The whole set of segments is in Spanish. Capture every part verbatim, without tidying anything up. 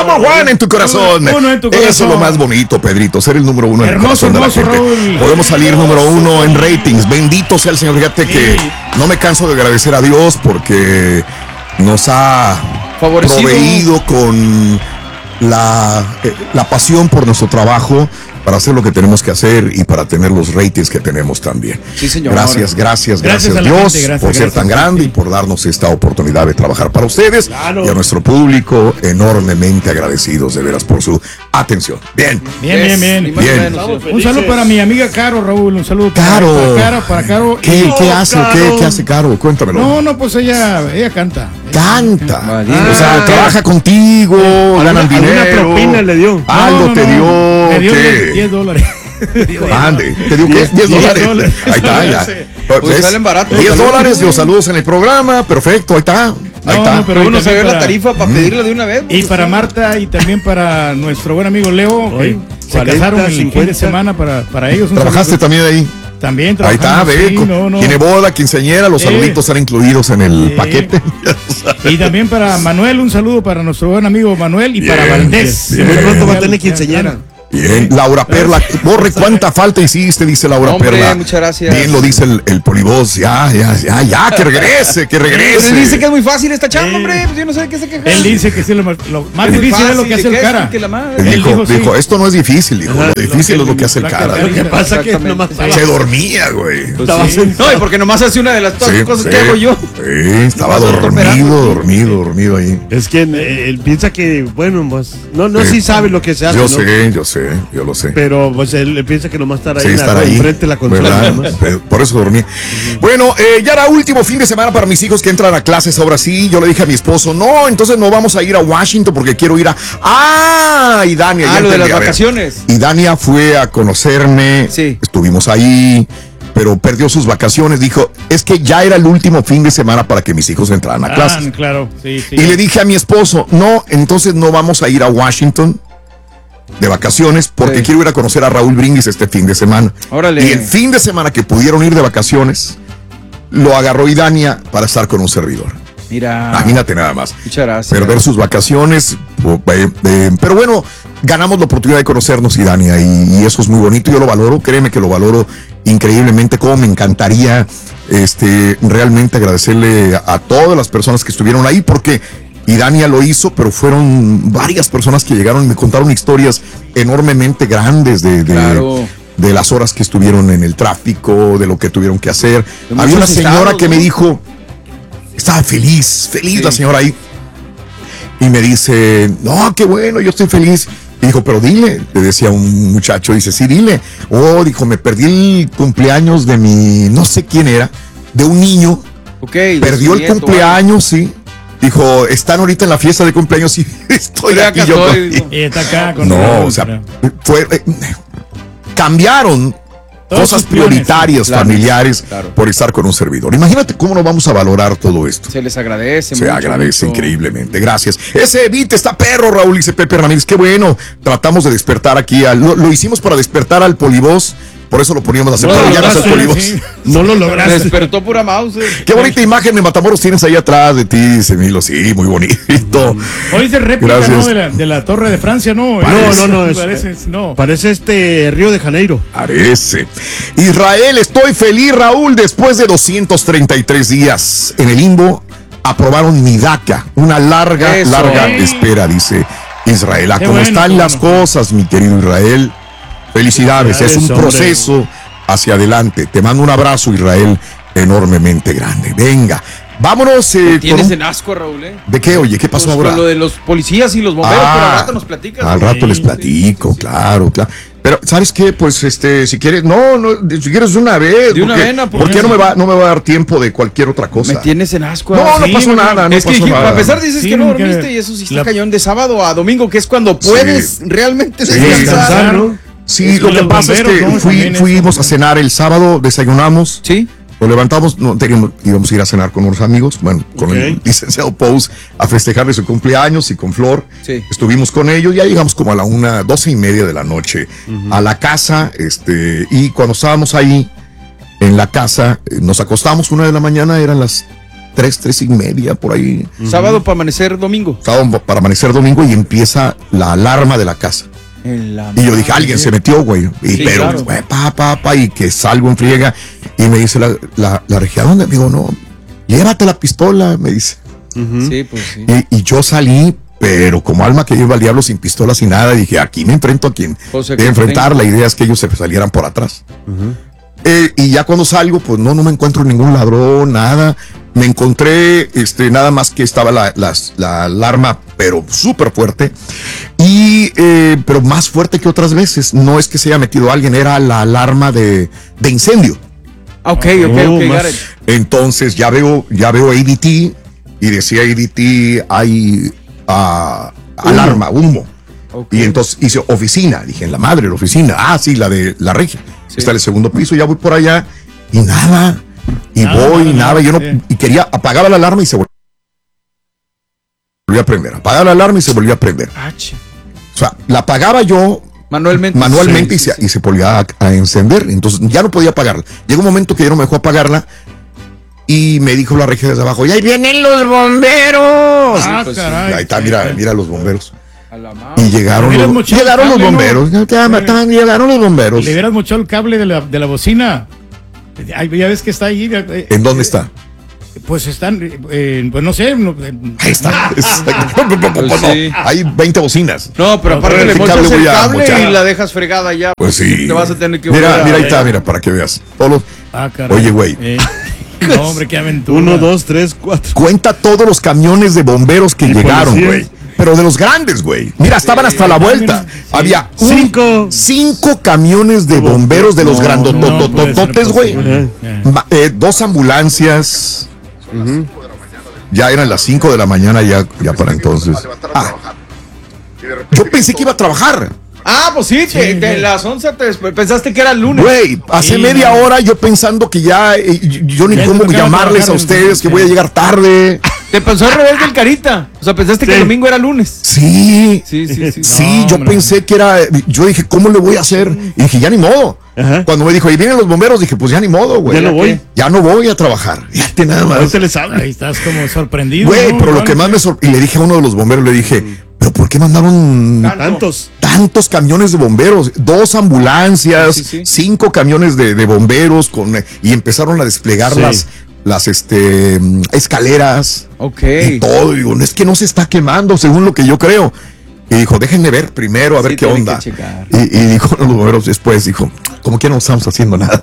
number one en tu corazón. Uno en tu corazón. Eso es lo más bonito, Pedrito, ser el número uno hermoso, en el corazón hermoso, de la gente. Raúl. Podemos salir número uno en ratings. Bendito sea el Señor. Fíjate que no me canso de agradecer a Dios porque nos ha proveído con la, eh, la pasión por nuestro trabajo, para hacer lo que tenemos que hacer y para tener los ratings que tenemos también. Sí, señor. Gracias, gracias, Gracias gracias, a la Dios gente, gracias, por ser gracias, tan grande sí. y por darnos esta oportunidad de trabajar para ustedes. Claro. Y a nuestro público enormemente agradecidos de veras por su atención. Bien. Bien, bien, bien. Ni más ni Bien. menos, Un sí. saludo para mi amiga Caro, Raúl. Un saludo para Caro. para Caro. Para Caro. ¿Qué, Y- qué hace? Caro. ¿Qué, ¿Qué hace Caro? Cuéntamelo. No, no, pues ella, ella canta. Canta. Maldito. O sea, Ah. trabaja contigo, ganan alguna dinero. propina le dio. Algo No, no, te no. dio. Me dio ¿qué? diez dólares. Ande, te digo que es diez dólares. dólares. Ahí está, ya. Pues salen baratos. diez dólares, los saludos en el programa. Perfecto, ahí está. Ahí No, está. no, pero Pero uno también se ve la para- tarifa para pedirla de una vez. Y para Marta y también para nuestro buen amigo Leo, que Oye, se cuarenta, casaron el fin de cincuenta. semana para, para ellos. Un ¿Trabajaste saludo. también ahí? También Ahí está, trabajamos. ve. Sí, con- no, no. Tiene boda, quinceañera, los Sí. saluditos están incluidos en el Sí. paquete. Y también para Manuel, un saludo para nuestro buen amigo Manuel y Bien, para Valdés. bien. Muy pronto va a Ya, tener ya, quinceañera. Bien, Laura Perla, Borre, ¿cuánta falta hiciste? Dice Laura Hombre, Perla. muchas gracias. Bien lo dice el, el polivoz, ya, ya, ya, ya, que regrese, que Pero regrese. él dice que es muy fácil esta chamba, Sí. hombre. Pues yo no sé de qué se queja. Él dice que sí, lo más, lo más Es muy difícil es lo fácil, que hace ¿de el qué? cara. Que la madre. Él dijo, Él dijo, sí. dijo, esto no es difícil, dijo, Ajá, lo difícil es lo que hace el la cara. que- Lo que pasa que Exactamente. nomás estaba, Se dormía, güey. Pues estaba sí. sentado. No, y porque nomás hace una de las todas Sí, cosas sí, que hago yo. Sí, estaba Nomás estoy dormido, esperando. dormido, dormido ahí. Es que eh, él piensa que, bueno, pues, no, no, Sí. sí sabe lo que se hace, Yo ¿no? sé, yo sé, yo lo sé. Pero, pues, él piensa que nomás estar ahí, Sí, en estar la- ahí, enfrente de la consola. ¿verdad? nomás. Pero por eso dormí. Bueno, eh, ya era último fin de semana para mis hijos que entran a clases. Ahora sí, yo le dije a mi esposo, no, entonces no vamos a ir a Washington porque quiero ir a... ¡Ah! Y Dania, Ah, ya lo de entendí, las a ver. vacaciones. Y Dania fue a conocerme, Sí. estuvimos ahí, pero perdió sus vacaciones. Dijo, es que ya era el último fin de semana para que mis hijos entraran a Ah, clases. claro, sí, sí. Y le dije a mi esposo, no, entonces no vamos a ir a Washington de vacaciones porque Sí. quiero ir a conocer a Raúl Brindis este fin de semana. Órale. Y el fin de semana que pudieron ir de vacaciones, lo agarró Idania para estar con un servidor. Mira. Imagínate nada más. Muchas gracias. Perder sus vacaciones. po- eh, eh, pero bueno, ganamos la oportunidad de conocernos, Idania, y, y eso es muy bonito. Yo lo valoro, créeme que lo valoro increíblemente. Como me encantaría este, realmente agradecerle a, a todas las personas que estuvieron ahí, porque Idania lo hizo, pero fueron varias personas que llegaron y me contaron historias enormemente grandes de, de, Claro. de las horas que estuvieron en el tráfico, de lo que tuvieron que hacer. De Había una muchos señora estados, que me ¿no? dijo, estaba feliz, feliz Sí. la señora ahí. Y me dice, no, qué bueno, yo estoy feliz. Y dijo, pero dile, le decía un muchacho, dice, sí, dile. Oh, dijo, me perdí el cumpleaños de mi, no sé quién era, de un niño. Ok. de Perdió su el nieto, cumpleaños, sí. Dijo, están ahorita en la fiesta de cumpleaños y estoy Estoy aquí acá, yo. estoy, con- Y está acá con No, Raúl, o sea, pero- fue, eh, cambiaron Todos cosas sus planes, prioritarias, sí, claro, familiares, claro. por estar con un servidor. Imagínate cómo nos vamos a valorar todo esto. Se les agradece. Se mucho, agradece mucho. increíblemente. Gracias. Ese beat está perro, Raúl, dice Pepe Ramírez. Qué bueno. Tratamos de despertar aquí. Al, lo, lo hicimos para despertar al polivoz. Por eso lo poníamos a hacer. No, pero ya no es el sí, polivoz. sí. No lo Se lograste. despertó pura mouse. Qué bonita imagen de Matamoros tienes ahí atrás de ti, dice Milo. Sí, muy bonito. Hoy dice réplica, Gracias. ¿no? De la, de la Torre de Francia, ¿no? No, no, no, es- Parece, no. Parece este Río de Janeiro. Parece. Israel, estoy feliz, Raúl. Después de doscientos treinta y tres días en el limbo, aprobaron mi DACA. Una larga, Eso. larga Sí. espera, dice Israel. ¿A Qué cómo bueno, están qué las bueno. cosas, mi querido Israel? Felicidades, es un Felicidades, hombre. proceso hacia adelante. Te mando un abrazo, Israel, enormemente grande. Venga, vámonos. eh, con Tienes un- en asco, Raúl, ¿eh? ¿De qué? Oye, ¿qué pasó Pues ahora? con lo de los policías y los bomberos, Ah, pero al rato nos platicas. Al ¿no? rato les Sí, platico, claro, claro. Pero, ¿sabes qué? Pues, este, si quieres, no, no, si quieres de una vez. De una porque, vez, ¿por porque qué? no me va, no me va a dar tiempo de cualquier otra cosa. Me tienes en asco. No, ah, no sí, pasó güey. nada, no es que pasó dije, nada. a pesar dices Sí, que no que dormiste y eso sí está la- cañón de sábado a domingo, que es cuando Sí. puedes realmente Sí, descansar. descansar, ¿no? Sí, Es lo con que los pasa es bomberos, que ¿no? fui- También fuimos eso. a cenar el sábado, desayunamos, Sí. nos levantamos, no teníamos, íbamos a ir a cenar con unos amigos, bueno, con el Ok. licenciado Pous a festejarle su cumpleaños y con Flor. Sí. Estuvimos con ellos, ya llegamos como a la una, doce y media de la noche a la casa, este, y cuando estábamos ahí en la casa, eh, nos acostamos una de la mañana, eran las tres, tres y media, por ahí. Sábado para amanecer domingo. Sábado para amanecer domingo y empieza la alarma de la casa. En la Y yo dije, alguien se metió, güey. Y, Sí, pero, claro. güey, pa, pa, pa, y que salgo en friega. Y me dice la, la, la regia, ¿dónde? Me digo, no, llévate la pistola, me dice. Ujú. Sí, pues sí. Y, y yo salí, pero como alma que lleva al diablo, sin pistola, sin nada, dije, aquí me enfrento a quien O sea, debe que enfrentar. tenga- La idea es que ellos se salieran por atrás. Eh, y ya cuando salgo, pues no, no me encuentro ningún ladrón, nada. Me encontré este, nada más que estaba la, las- la alarma, pero súper fuerte. Y, eh, pero más fuerte que otras veces. No es que se haya metido alguien, era la alarma de, de incendio. Ah, ok, ok, Oh, ok, más- got it. Entonces ya veo, ya veo A D T y decía A D T, hay ah, alarma, humo. Ok. Y entonces hice oficina, dije, en la madre, la oficina. Ah, sí, la de la regia. Sí. Está en el segundo piso, ya voy por allá y nada. Y Nada, voy, nada, nada. nada, Yo no, sí. y quería, apagaba la alarma y se volvía a prender. Apagaba la alarma y se volvía a prender. Ah, che. O sea, la apagaba yo Manualmente. manualmente Sí, y, se, sí, sí. y se volvía a, a encender. Entonces ya no podía apagarla. Llegó un momento que ya no me dejó apagarla y me dijo la regia desde abajo, ¡y ahí vienen los bomberos! Ah, pues sí. caray. Ahí está, mira, mira los bomberos. A la madre. Y llegaron hubieras los, mochado el llegaron los cable, ¿no? bomberos. Ya, ya, ya, llegaron los bomberos. Le hubieras mochado el cable de la, de la bocina. Ay, ya ves que está ahí. eh, ¿En dónde está? Pues están, eh, pues no sé. no, eh, Ahí está. Pues sí. Hay veinte bocinas. No, pero aparte Pero le ese mochas cable el voy a cable mochar. y la dejas fregada ya. Pues sí. Te vas a tener que Mira, volver a- mira, ahí está, mira, para que veas. Todos los- Ah, caray. Oye, güey. Eh, no, hombre, qué aventura. Uno, dos, tres, cuatro. Cuenta todos los camiones de bomberos que Y llegaron, policías. güey. Pero de los grandes, güey. Mira, estaban hasta la vuelta. Sí. Había un- Cinco. cinco camiones de bomberos de los No, No puede ser grandototototes, güey. posible. Eh. Ma- eh, dos ambulancias. Ya eran las cinco de la mañana, ya, ya para entonces. Ah, yo pensé que iba a trabajar. Ah, pues sí, te- Sí, te- sí. las once te desp- pensaste que era el lunes. Güey, hace Sí, media no. hora yo pensando que ya, eh, yo ni Ya te cómo tocaba llamarles a trabajar, ustedes, que sí. voy a llegar tarde. Te pensó al revés del carita. O sea, pensaste que Sí. el domingo era lunes. Sí. Sí, sí, sí. Sí, No, yo hombre. pensé que era, yo dije, ¿cómo le voy a hacer? Y dije, ya ni modo. Ajá. Cuando me dijo, y vienen los bomberos, dije, pues ya ni modo, güey. Ya no voy. Ya no voy a trabajar. Fíjate nada No más. se les habla. Ahí estás como sorprendido. Güey, ¿no? pero lo Igual, que más me sorprendió, y le dije a uno de los bomberos, le dije, ¿pero por qué mandaron Tantos. tantos camiones de bomberos? Dos ambulancias, Sí, sí, sí. cinco camiones de, de bomberos, con, y empezaron a desplegar Sí. las, las este, mm, escaleras Ok. y todo. Y digo, no, es que no se está quemando, según lo que yo creo. Y dijo, déjenme ver primero, a ver Sí, qué tiene onda. que checar. Y, y dijo los bomberos después, dijo, como que no estamos haciendo nada.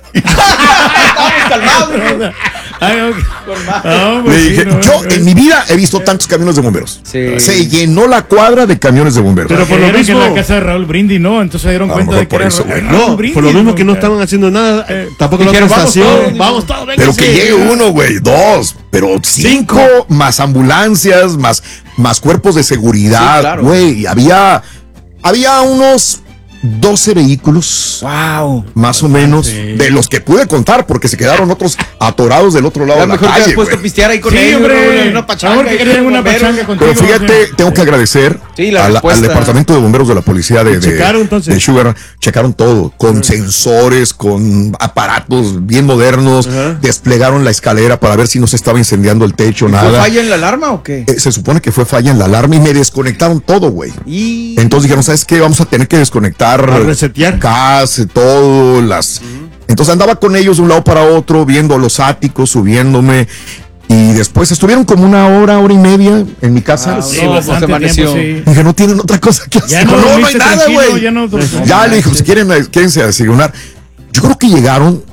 Estamos calmados. Ay, ok. Con más. No, pues Le sí, dije, no, yo no, en mi vida he visto tantos camiones de bomberos. Sí. Se llenó la cuadra de camiones de bomberos. Pero por lo Era que mismo- en la casa de Raúl Brindis, ¿no? Entonces se dieron A lo cuenta mejor de que por era eso, Ra- güey. Raúl No, Brindis, por lo mismo que no ¿no? estaban haciendo nada. Eh, Tampoco la otra dijeron, vamos estación. todos, Vamos todos, Pero vénganse. que llegue uno, güey, dos, pero cinco, más ambulancias, más, más cuerpos de Sí, seguridad, claro. güey. Había, había unos doce vehículos, Wow. más o menos, Sí. de los que pude contar, porque se quedaron otros atorados del otro lado A de lo la mejor te has calle, puesto a güey. pistear ahí con Sí, ellos. hombre. ¿no? Una pachanga. Ahora que ahí querían con una bomberos. pachanga contigo. Pero fíjate, sí. tengo que agradecer Sí, la a la- al respuesta. departamento de bomberos de la policía de, de, Checaron, entonces. de Sugar, checaron todo, con sensores, con aparatos bien modernos, Ajá. desplegaron la escalera para ver si no se estaba incendiando el techo, ¿Fue nada. falla en la alarma o qué? Eh, se supone que fue falla en la alarma y me desconectaron todo, güey. Y. Entonces dijeron, ¿sabes qué? Vamos a tener que desconectar A resetear. gas, todo, las... Entonces andaba con ellos de un lado para otro, viendo los áticos, subiéndome. Y después estuvieron como una hora, hora y media en mi casa. Ah, Sí, No, pues, bastante amaneció. tiempo, sí. Dije, no tienen otra cosa que hacer. Ya no, no, no hay dormiste nada, tranquilo, güey. Ya, no, no, Ya le dijo, si quieren, quédense a desayunar. Yo creo que llegaron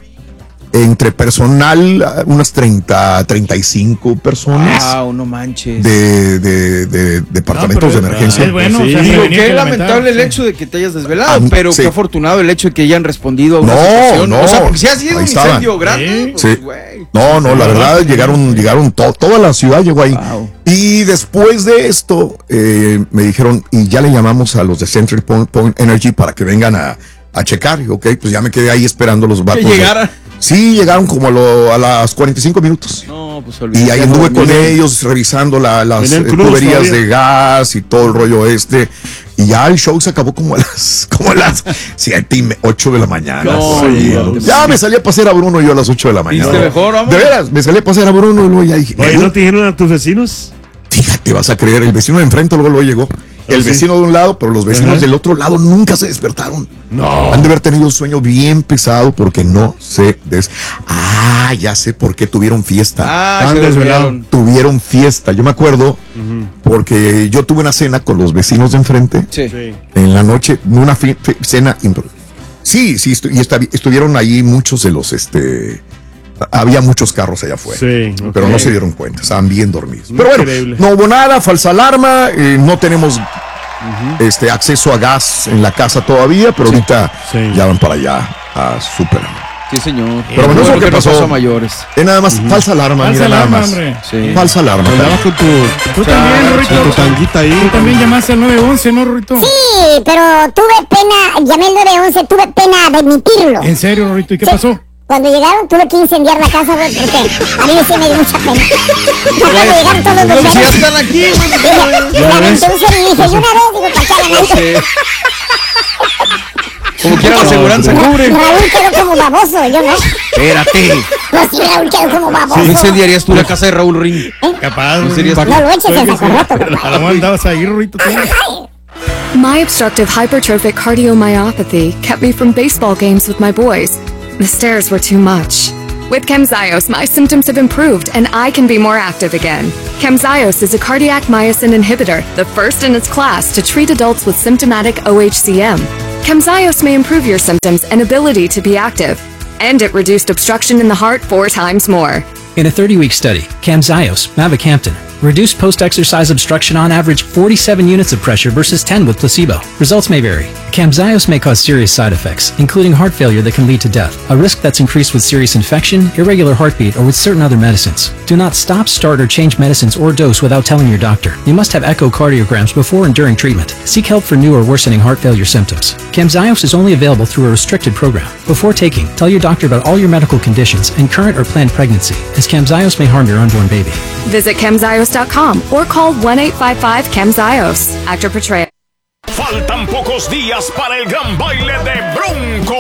entre personal a unas treinta, treinta y cinco personas Wow, no manches. de, de, de departamentos No, de pero, emergencia. es bueno, Sí. o sea, Digo, prevenir qué que lamentar, lamentable el sí. hecho de que te hayas desvelado, Ah, pero sí. qué afortunado el hecho de que hayan respondido a una No, situación. no. O sea, porque si ha sido Ahí un estaban. incendio grande, Sí. pues, Sí. güey. No, no, la verdad llegaron, llegaron to- toda la ciudad llegó ahí. Wow. Y después de esto eh, me dijeron y ya le llamamos a los de Central Point, Point Energy para que vengan a, a checar. Y, ok, pues ya me quedé ahí esperando los vatos de, llegaran. Sí, llegaron como a, lo, a las cuarenta y cinco minutos. No, pues olvídate. Y ahí anduve con ellos revisando la, las eh, tuberías de gas y todo el rollo este. Y ya el show se acabó como a las como a las siete y ocho de la mañana. No, sí, no, ya me salí a pasear a Bruno yo a las ocho de la mañana. ¿Viste mejor, hombre? De veras, me salí a pasear a Bruno y luego ya dije. Oye, ¿no te dijeron a tus vecinos? Fíjate, vas a creer, el vecino de enfrente luego, luego llegó. El sí. vecino de un lado, pero los vecinos Ajá. del otro lado nunca se despertaron. No. Han de haber tenido un sueño bien pesado porque no se des... Ah, ya sé por qué tuvieron fiesta. Ah, Estaban se desvelados. desvelaron. Tuvieron fiesta. Yo me acuerdo Uh-huh. porque yo tuve una cena con los vecinos de enfrente. Sí. Sí. En la noche, una fi- fi- cena. impro- Sí, sí, estu- y esta- estuvieron ahí muchos de los, este, había muchos carros allá afuera. Sí, ok. Pero no se dieron cuenta, estaban bien dormidos. Pero bueno, Increíble. no hubo nada, falsa alarma, eh, no tenemos este acceso a gas en la casa todavía, pero ahorita Sí. ya van para allá a superar. Sí, señor. Pero bueno, eso Bueno, que no pasó. a mayores. Es nada más falsa alarma, Falsa mira nada alarma, más. hombre. Sí. Falsa alarma. Andabas con tu, Tú también, con Rorrito. tu tanguita ahí. Tú también llamaste al nueve once, ¿no, Rorrito? Sí, pero tuve pena, llamé al nueve once, tuve pena de admitirlo. ¿En serio, Rorrito? ¿Y qué Sí. pasó? Cuando llegaron tuve que incendiar la casa, güey, porque a mí sí me dio mucha pena. Ya cuando llegaron todos los Pues ya bomberos, están aquí, güey. dije, le aventé un celular y dije, y una vez, digo, para que hagan algo. Sí. Como quiera la aseguranza cubre. Raúl quedó como baboso, yo no. Espérate. No, sí, Raúl quedó como baboso. ¿No incendiarías tú la casa de Raúl Ring? Capaz. ¿No serías Rorrito. No lo eches en saco roto, A lo compadre. mejor andabas ahí, Rorrito. tú. My obstructive hypertrophic cardiomyopathy kept me from baseball games with my boys. The stairs were too much. With Camzyos, my symptoms have improved and I can be more active again. Camzyos is a cardiac myosin inhibitor, the first in its class to treat adults with symptomatic O H C M. Camzyos may improve your symptoms and ability to be active, and it reduced obstruction in the heart four times more. In a thirty-week study, Camzyos, mavacamten, reduced post-exercise obstruction on average forty-seven units of pressure versus ten with placebo. Results may vary. Camzyos may cause serious side effects, including heart failure that can lead to death, a risk that's increased with serious infection, irregular heartbeat, or with certain other medicines. Do not stop, start, or change medicines or dose without telling your doctor. You must have echocardiograms before and during treatment. Seek help for new or worsening heart failure symptoms. Camzyos is only available through a restricted program. Before taking, tell your doctor about all your medical conditions and current or planned pregnancy, as Camzyos may harm your unborn baby. Visit camzyos dot com or call one eight five five camzyos. Actor portrayal. Faltan pocos días para el gran baile de Bronco.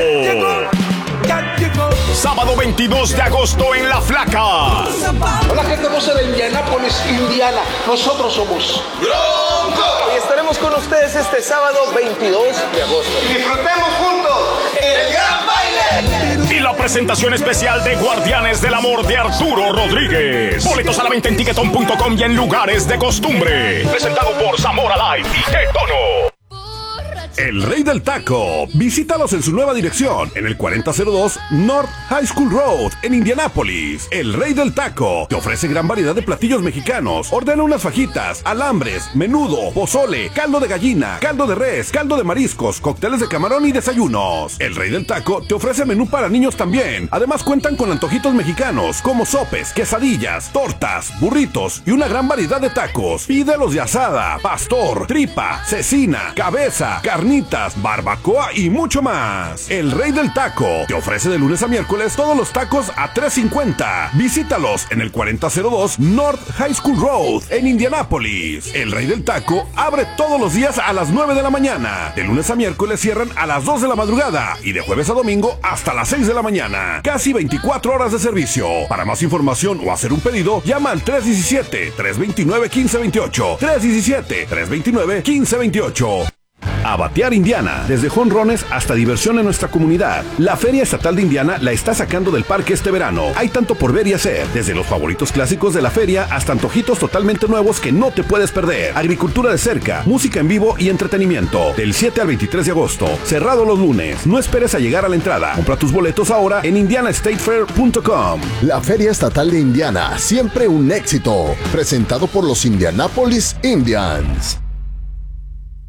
Sábado veintidós de agosto en La Flaca. Hola, gente hermosa de Indianápolis, Indiana. Nosotros somos Bronco. Y estaremos con ustedes este sábado veintidós de agosto. Disfrutemos juntos el gran baile. Y la presentación especial de Guardianes del Amor de Arturo Rodríguez. Boletos a la venta en tiquetón punto com y en lugares de costumbre. Presentado por Zamora Live y K-Tono. El Rey del Taco. Visítalos en su nueva dirección, en el cuarenta cero dos North High School Road, en Indianápolis. El Rey del Taco te ofrece gran variedad de platillos mexicanos. Ordena unas fajitas, alambres, menudo, pozole, caldo de gallina, caldo de res, caldo de mariscos, cócteles de camarón y desayunos. El Rey del Taco te ofrece menú para niños también. Además cuentan con antojitos mexicanos como sopes, quesadillas, tortas, burritos y una gran variedad de tacos. Pídelos de asada, pastor, tripa, cecina, cabeza, carnitas, barbacoa y mucho más. El Rey del Taco te ofrece de lunes a miércoles todos los tacos a tres cincuenta. Visítalos en el cuarenta cero dos North High School Road en Indianápolis. El Rey del Taco abre todos los días a las nueve de la mañana. De lunes a miércoles cierran a las dos de la madrugada y de jueves a domingo hasta las seis de la mañana. Casi veinticuatro horas de servicio. Para más información o hacer un pedido, llama al tres uno siete, tres dos nueve, uno cinco dos ocho. tres uno siete, tres dos nueve, uno cinco dos ocho. A batear Indiana, desde jonrones hasta diversión en nuestra comunidad. La Feria Estatal de Indiana la está sacando del parque este verano. Hay tanto por ver y hacer, desde los favoritos clásicos de la feria hasta antojitos totalmente nuevos que no te puedes perder. Agricultura de cerca, música en vivo y entretenimiento. Del siete al veintitrés de agosto, cerrado los lunes. No esperes a llegar a la entrada. Compra tus boletos ahora en indiana state fair punto com. La Feria Estatal de Indiana, siempre un éxito. Presentado por los Indianapolis Indians.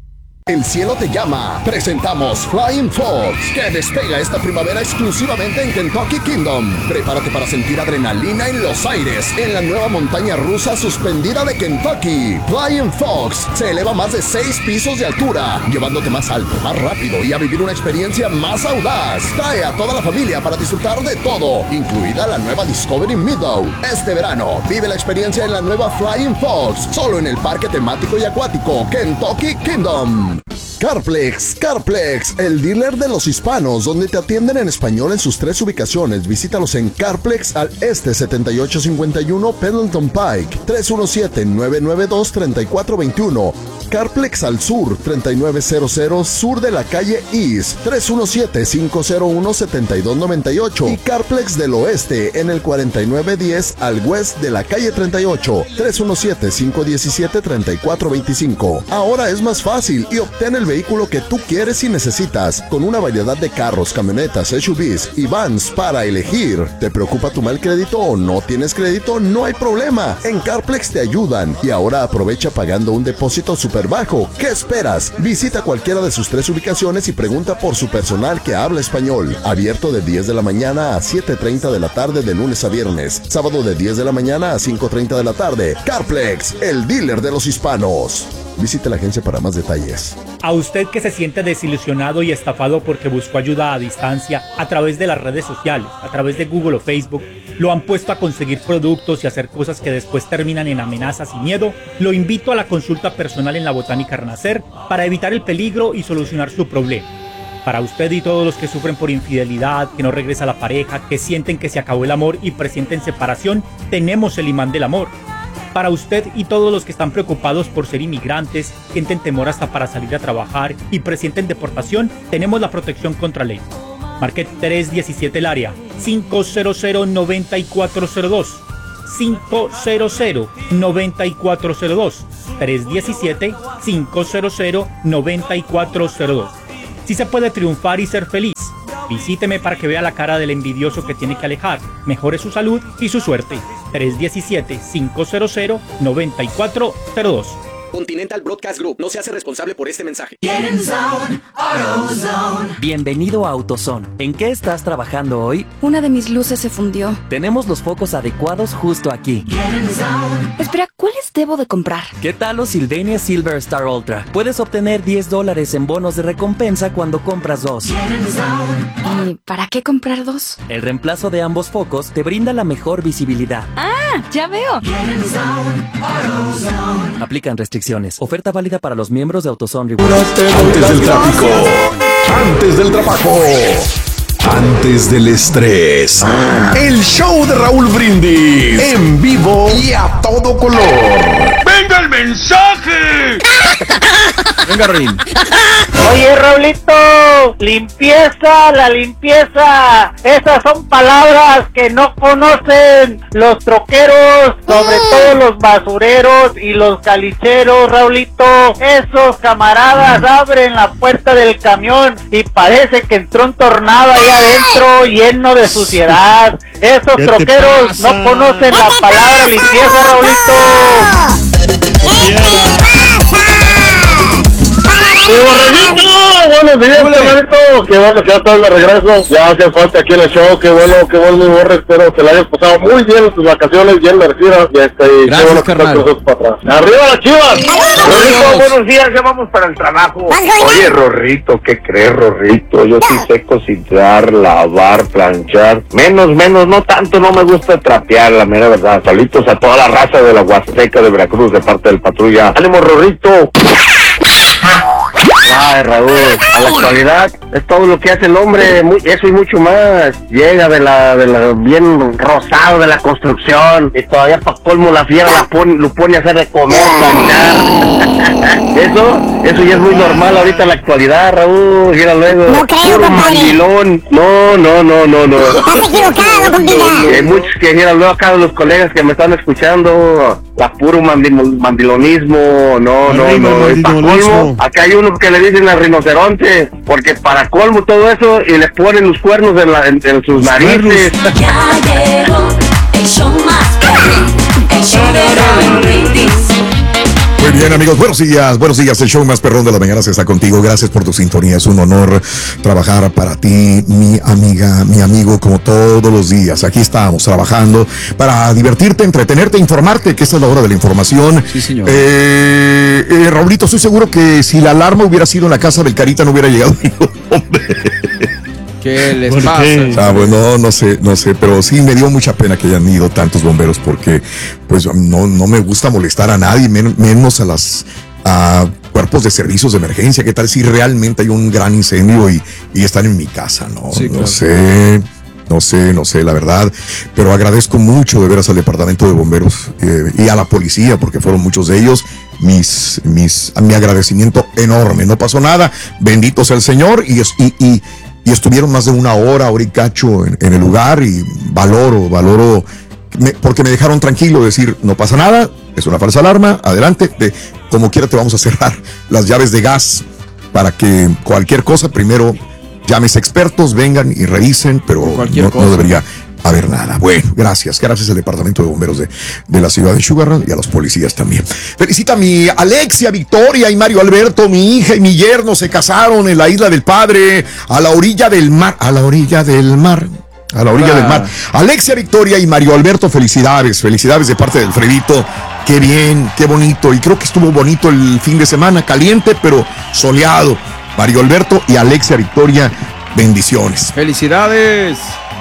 El cielo te llama. Presentamos Flying Fox, que despega esta primavera exclusivamente en Kentucky Kingdom. Prepárate para sentir adrenalina en los aires en la nueva montaña rusa suspendida de Kentucky. Flying Fox se eleva a más de seis pisos de altura, llevándote más alto, más rápido y a vivir una experiencia más audaz. Trae a toda la familia para disfrutar de todo, incluida la nueva Discovery Meadow. Este verano, vive la experiencia en la nueva Flying Fox, solo en el parque temático y acuático Kentucky Kingdom. Carplex, Carplex, el dealer de los hispanos, donde te atienden en español en sus tres ubicaciones. Visítalos en Carplex al este setenta y ocho cincuenta y uno Pendleton Pike, tres uno siete, nueve nueve dos, tres cuatro dos uno. Carplex al sur, treinta y nueve cero cero sur de la calle East, tres uno siete, cinco cero uno, siete dos nueve ocho. Y Carplex del oeste en el cuarenta y nueve diez al west de la calle treinta y ocho, tres uno siete, cinco uno siete, tres cuatro dos cinco. Ahora es más fácil y obtén el vehículo que tú quieres y necesitas, con una variedad de carros, camionetas, S U Vs y vans para elegir. ¿Te preocupa tu mal crédito o no tienes crédito? No hay problema, en Carplex te ayudan. Y ahora aprovecha pagando un depósito súper bajo. ¿Qué esperas? Visita cualquiera de sus tres ubicaciones y pregunta por su personal que habla español. Abierto de diez de la mañana a siete treinta de la tarde de lunes a viernes. Sábado de diez de la mañana a cinco treinta de la tarde. Carplex, el dealer de los hispanos. Visite la agencia para más detalles. A usted que se siente desilusionado y estafado porque buscó ayuda a distancia a través de las redes sociales, a través de Google o Facebook, lo han puesto a conseguir productos y hacer cosas que después terminan en amenazas y miedo, lo invito a la consulta personal en la Botánica Renacer para evitar el peligro y solucionar su problema. Para usted y todos los que sufren por infidelidad, que no regresa la pareja, que sienten que se acabó el amor y presienten separación, tenemos el imán del amor. Para usted y todos los que están preocupados por ser inmigrantes, sienten temor hasta para salir a trabajar y presienten deportación, tenemos la protección contra ley. Marque tres diecisiete el área, cinco cero cero, nueve cuatro cero dos, cinco cero cero, nueve cuatro cero dos, tres diecisiete, cinco cero cero, nueve cuatro cero dos. Si se puede triunfar y ser feliz, visíteme para que vea la cara del envidioso que tiene que alejar, mejore su salud y su suerte. tres diecisiete, cinco cero cero, nueve cuatro cero dos. Continental Broadcast Group no se hace responsable por este mensaje. Bienvenido a AutoZone. ¿En qué estás trabajando hoy? Una de mis luces se fundió. Tenemos los focos adecuados justo aquí. Espera, ¿cuáles debo de comprar? ¿Qué tal los Sylvania Silver Star Ultra? Puedes obtener diez dólares en bonos de recompensa cuando compras dos. ¿Y para qué comprar dos? El reemplazo de ambos focos te brinda la mejor visibilidad. ¡Ah! ¡Ya veo! Aplican restricciones. Oferta válida para los miembros de AutoZone Rewards. Antes del tráfico, antes del trabajo, antes del estrés. El show de Raúl Brindis en vivo y a todo color. ¡Venga el mensaje! Venga, Rin. Oye, Raulito, limpieza, la limpieza. Esas son palabras que no conocen los troqueros, sobre todo los basureros y los calicheros, Raulito. Esos camaradas abren la puerta del camión y parece que entró un tornado allá adentro lleno de suciedad. Esos troqueros no conocen la palabra limpieza, Raulito. ¡Sí, Borreguito! ¡Buenos días, hermanito! ¡Qué bueno que ya estás de regreso! Ya hace falta aquí en el show. ¡Qué bueno, qué bueno, mi Borre! Espero que la hayas pasado muy bien en tus vacaciones, bien merecidas. Y este, gracias, qué bueno que carnal. estás para atrás. ¡Arriba las Chivas! Rorrito, buenos días, ya vamos para el trabajo. Oye, Rorrito, ¿qué crees, Rorrito? Yo sí sé cocinar, lavar, planchar. Menos, menos, no tanto, no me gusta trapear, la mera verdad. Saludos a toda la raza de la Huasteca de Veracruz de parte del Patrulla. ¡Ánimo, Rorrito! Ay, Raúl, a la actualidad es todo lo que hace el hombre, muy, eso y mucho más. Llega de la, de la bien rosado de la construcción y todavía para colmo la fiera la pone, lo pone a hacer de comer, planchar. Eso, eso ya es muy normal ahorita en la actualidad, Raúl. Mira luego, no creo, puro mandilón. No, no, no, no, no. Estás equivocado, compadre. Hay muchos que mira luego acá los colegas que me están escuchando, la puro mandil, mandilonismo, no, no, no. Y para colmo, acá hay uno que le dicen al rinoceronte, porque para colmo todo eso y le ponen los cuernos en, la, en, en sus narices. Ya llegó el show más perro, el show de Raúl Brindis. Muy Bien, amigos, buenos días, buenos días. El show más perrón de las mañanas está contigo. Gracias por tu sintonía. Es un honor trabajar para ti, mi amiga, mi amigo, como todos los días. Aquí estamos trabajando para divertirte, entretenerte, informarte, que esta es la hora de la información. Sí, señor. Eh, eh, Raulito, estoy seguro que si la alarma hubiera sido en la casa del Carita no hubiera llegado ningún hombre. ¿Qué les ¿Por pasa? qué? Ah, bueno, no, no sé, no sé, pero sí me dio mucha pena que hayan ido tantos bomberos porque pues no, no me gusta molestar a nadie, men, menos a las a cuerpos de servicios de emergencia. ¿Qué tal si realmente hay un gran incendio y, y están en mi casa? No, Sí, claro. no sé, no sé, no sé, la verdad, pero agradezco mucho de veras al departamento de bomberos eh, y a la policía porque fueron muchos de ellos. Mis, mis, mi agradecimiento enorme. No pasó nada, bendito sea el Señor y, y, y Y estuvieron más de una hora, hora y cacho en, en el lugar y valoro, valoro, me, porque me dejaron tranquilo, decir, no pasa nada, es una falsa alarma, adelante, de, como quiera te vamos a cerrar las llaves de gas para que cualquier cosa, primero llames a expertos, vengan y revisen, pero no, no debería haber nada. Bueno, gracias, gracias al departamento de bomberos de, de la ciudad de Sugar Land y a los policías también. Felicita a mi Alexia, Victoria y Mario Alberto, mi hija y mi yerno se casaron en la Isla del Padre, a la orilla del mar, a la orilla del mar. A la orilla ah. del mar. Alexia, Victoria y Mario Alberto, felicidades, felicidades de parte del Fredito. Qué bien, qué bonito. Y creo que estuvo bonito el fin de semana, caliente, pero soleado. Mario Alberto y Alexia, Victoria, bendiciones. Felicidades.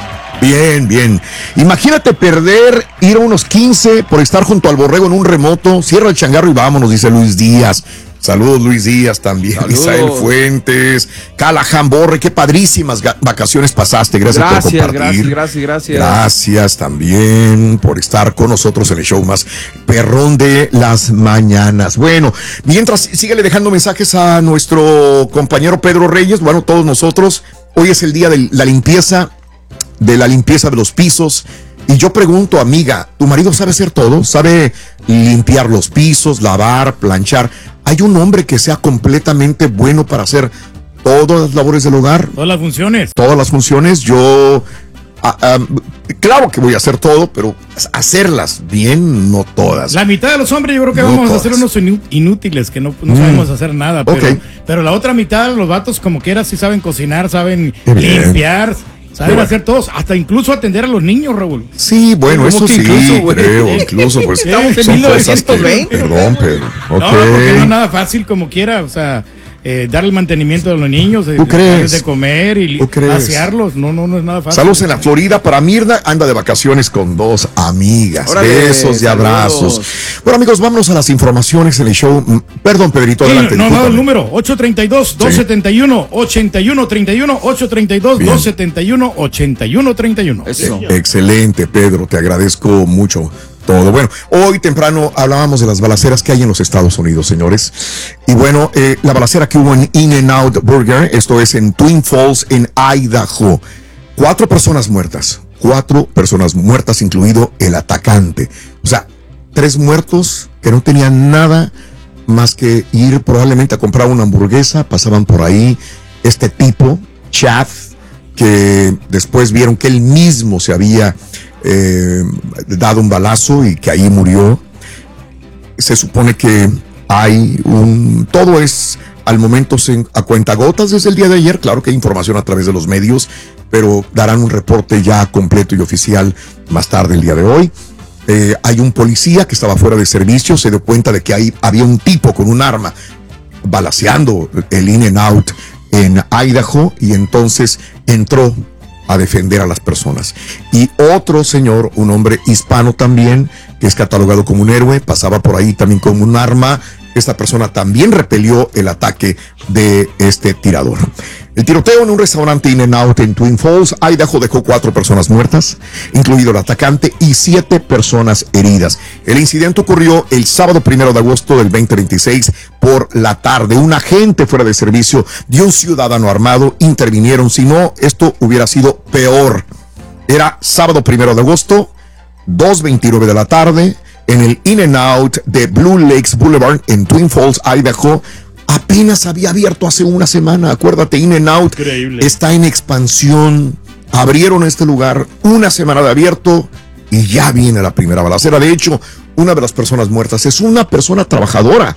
Bien, bien. Imagínate perder, ir a unos quince por estar junto al borrego en un remoto. Cierra el changarro y vámonos, dice Luis Díaz. Saludos, Luis Díaz también. Saludos. Isael Fuentes, Callahan Borre, qué padrísimas vacaciones pasaste. Gracias, gracias por compartir. Gracias, gracias, gracias. Gracias también por estar con nosotros en el show más perrón de las mañanas. Bueno, mientras síguele dejando mensajes a nuestro compañero Pedro Reyes, bueno, todos nosotros, hoy es el día de la limpieza, de la limpieza de los pisos. Y yo pregunto, amiga, ¿tu marido sabe hacer todo? ¿Sabe limpiar los pisos, lavar, planchar? ¿Hay un hombre que sea completamente bueno para hacer todas las labores del hogar? Todas las funciones. Todas las funciones. Yo, uh, um, claro que voy a hacer todo, pero hacerlas bien, no todas. La mitad de los hombres yo creo que no vamos todas. a hacer unos inútiles que no, no mm. sabemos hacer nada. Pero, okay. pero la otra mitad, los vatos como quiera, sí saben cocinar, saben limpiar. Saben bueno. hacer todos, hasta incluso atender a los niños, Raúl. Sí, bueno, eso sí, incluso, creo, incluso, pues, estamos en mil novecientos veinte. Perdón, Pedro. Okay. No, porque no es nada fácil como quiera, o sea, eh, dar el mantenimiento a los niños, ¿Tú de, crees? de comer y pasearlos, no, no, no es nada fácil. Saludos en la Florida para Mirna, anda de vacaciones con dos amigas. Órale, besos y abrazos. Bueno, amigos, vámonos a las informaciones en el show. Perdón, Pedrito, sí, adelante. No, no, el número ocho tres dos, dos siete uno, ocho uno tres uno, ocho tres dos, dos siete uno, ocho uno tres uno. Eso. Excelente, Pedro, te agradezco mucho todo. Bueno, hoy temprano hablábamos de las balaceras que hay en los Estados Unidos, señores. Y bueno, eh, la balacera que hubo en In-N-Out Burger, esto es en Twin Falls, en Idaho. Cuatro personas muertas, cuatro personas muertas, incluido el atacante. O sea, tres muertos que no tenían nada más que ir probablemente a comprar una hamburguesa, pasaban por ahí. Este tipo, Chad, que después vieron que él mismo se había Eh, dado un balazo y que ahí murió. Se supone que hay un... Todo es al momento se, a cuentagotas desde el día de ayer. Claro que hay información a través de los medios, pero darán un reporte ya completo y oficial más tarde el día de hoy. Eh, hay un policía que estaba fuera de servicio, se dio cuenta de que ahí había un tipo con un arma balaceando el In-N-Out en Idaho y entonces entró a defender a las personas. Y otro señor, un hombre hispano también, que es catalogado como un héroe, pasaba por ahí también con un arma. Esta persona también repelió el ataque de este tirador. El tiroteo en un restaurante In-N-Out en Twin Falls, Idaho, dejó cuatro personas muertas, incluido el atacante, y siete personas heridas. El incidente ocurrió el sábado primero de agosto del veinte veintiséis por la tarde. Un agente fuera de servicio y un ciudadano armado intervinieron. Si no, esto hubiera sido peor. Era sábado primero de agosto, dos veintinueve de la tarde, en el In-N-Out de Blue Lakes Boulevard en Twin Falls, Idaho. Apenas había abierto hace una semana. Acuérdate, In-N-Out está en expansión. Abrieron este lugar una semana de abierto y ya viene la primera balacera. De hecho, una de las personas muertas es una persona trabajadora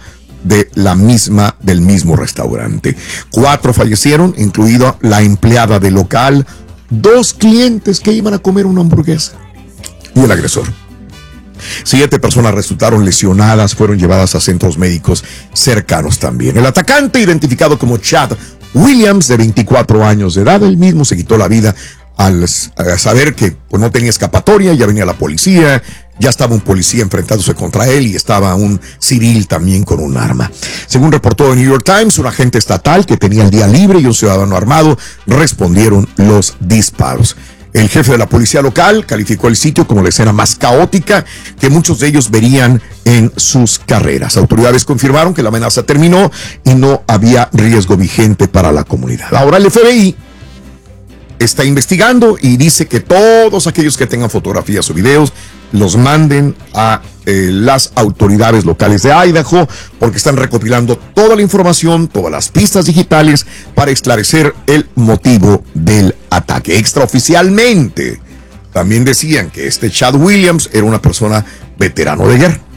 de la misma, del mismo restaurante. Cuatro fallecieron, incluida la empleada del local, dos clientes que iban a comer una hamburguesa y el agresor. Siete personas resultaron lesionadas, fueron llevadas a centros médicos cercanos también. El atacante, identificado como Chad Williams, de veinticuatro años de edad, él mismo se quitó la vida al saber que pues, no tenía escapatoria, ya venía la policía, ya estaba un policía enfrentándose contra él y estaba un civil también con un arma. Según reportó el New York Times, un agente estatal que tenía el día libre y un ciudadano armado respondieron los disparos. El jefe de la policía local calificó el sitio como la escena más caótica que muchos de ellos verían en sus carreras. Autoridades confirmaron que la amenaza terminó y no había riesgo vigente para la comunidad. Ahora el F B I está investigando y dice que todos aquellos que tengan fotografías o videos los manden a eh, las autoridades locales de Idaho, porque están recopilando toda la información, todas las pistas digitales para esclarecer el motivo del ataque. Extraoficialmente también decían que este Chad Williams era una persona veterano de guerra.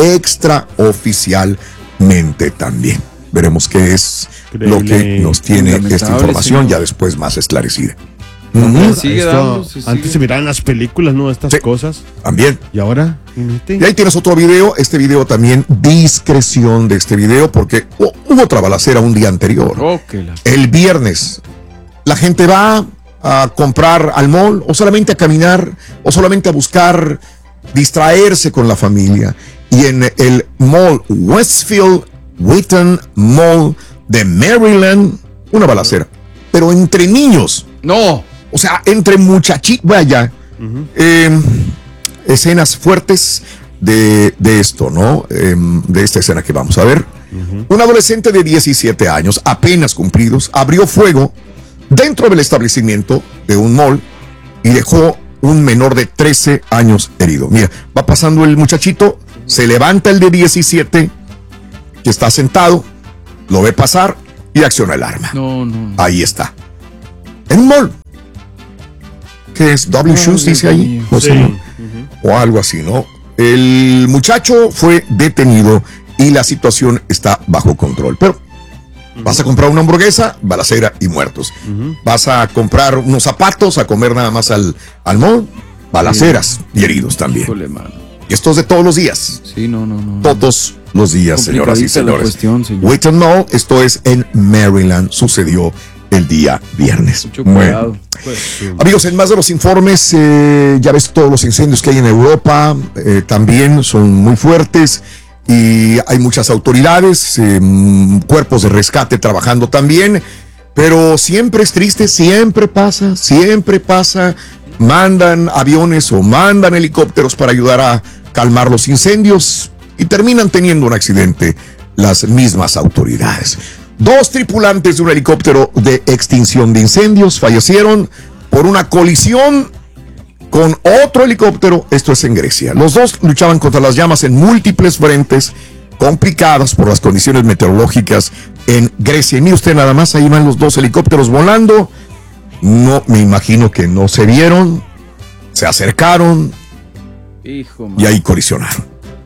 Extraoficialmente también. Veremos qué es Increíble. Lo que nos tiene esta información, sí, ya después más esclarecida. Uh-huh. Sigue Esto, dando, se antes sigue. Se miraban las películas, ¿no? Estas sí, cosas. También. ¿Y ahora? Y ahí tienes otro video. Este video también, discreción de este video, porque oh, hubo otra balacera un día anterior. Okay, la... El viernes. La gente va a comprar al mall, o solamente a caminar, o solamente a buscar distraerse con la familia. Y en el mall Westfield Wheaton Mall de Maryland, una balacera. Pero entre niños. No. O sea, entre muchachitos, vaya, uh-huh. eh, escenas fuertes de, de esto, ¿no? Eh, de esta escena que vamos a ver. Uh-huh. Un adolescente de diecisiete años, apenas cumplidos, abrió fuego dentro del establecimiento de un mall y dejó un menor de trece años herido. Mira, va pasando el muchachito, se levanta el de diecisiete, que está sentado, lo ve pasar y acciona el arma. No, no, no. Ahí está. En un mall. ¿Qué es? W Shoes, dice ahí. No sé, sí. ¿no? Uh-huh. O algo así, ¿no? El muchacho fue detenido y la situación está bajo control. Pero uh-huh. vas a comprar una hamburguesa, balacera y muertos. Uh-huh. Vas a comprar unos zapatos, a comer nada más al, al mall, balaceras sí. y heridos también. Híjole, mano. Y esto es de todos los días. Sí, no, no, no. Todos los días, señoras y señores. Cuestión, señor. Wheaton Mall, esto es en Maryland, sucedió el día viernes. Mucho cuidado. Bueno. Pues, sí. Amigos, en más de los informes, eh, ya ves todos los incendios que hay en Europa, eh, también son muy fuertes y hay muchas autoridades, eh, cuerpos de rescate trabajando también, pero siempre es triste, siempre pasa, siempre pasa, mandan aviones o mandan helicópteros para ayudar a calmar los incendios y terminan teniendo un accidente las mismas autoridades. Dos tripulantes de un helicóptero de extinción de incendios fallecieron por una colisión con otro helicóptero. Esto es en Grecia. Los dos luchaban contra las llamas en múltiples frentes complicadas por las condiciones meteorológicas en Grecia. Y mire usted nada más, ahí van los dos helicópteros volando. No, me imagino que no se vieron, se acercaron Hijo, y ahí colisionaron.